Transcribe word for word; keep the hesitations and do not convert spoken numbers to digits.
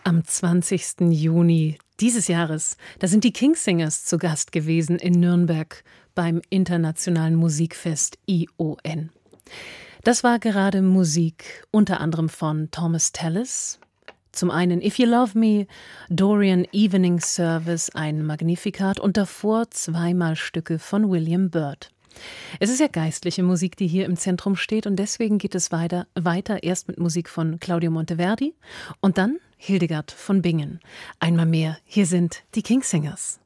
Am zwanzigsten Juni dieses Jahres, da sind die Kingsingers zu Gast gewesen in Nürnberg beim Internationalen Musikfest I O N. Das war gerade Musik unter anderem von Thomas Tallis. Zum einen If You Love Me, Dorian Evening Service, ein Magnificat und davor zweimal Stücke von William Byrd. Es ist ja geistliche Musik, die hier im Zentrum steht, und deswegen geht es weiter, weiter erst mit Musik von Claudio Monteverdi und dann Hildegard von Bingen. Einmal mehr, hier sind die Kingsingers.